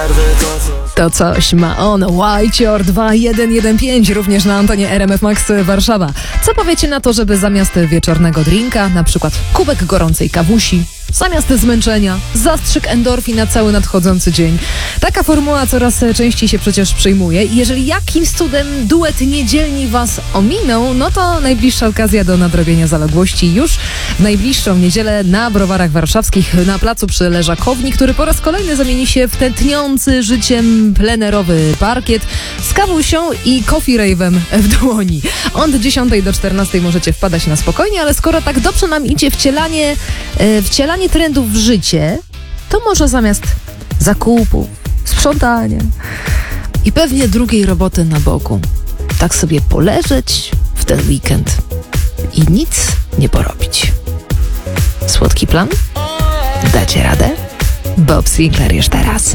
To coś ma on, Whitecior 2115, również na antenie RMF Max Warszawa. Co powiecie na to, żeby zamiast wieczornego drinka, na przykład kubek gorącej kawusi, zamiast zmęczenia, zastrzyk endorfin na cały nadchodzący dzień? Taka formuła coraz częściej się przecież przyjmuje i jeżeli jakimś cudem duet niedzielni was ominął, no to najbliższa okazja do nadrobienia zaległości już w najbliższą niedzielę na Browarach Warszawskich na placu przy Leżakowni, który po raz kolejny zamieni się w tętniący życiem plenerowy parkiet z kawusią i coffee rave'em w dłoni. Od 10 do 14 możecie wpadać na spokojnie, ale skoro tak dobrze nam idzie wcielanie trendów w życie, to może zamiast zakupów, sprzątania i pewnie drugiej roboty na boku, tak sobie poleżeć w ten weekend i nic nie porobić. Słodki plan? Dacie radę? Bob Sinclair już teraz.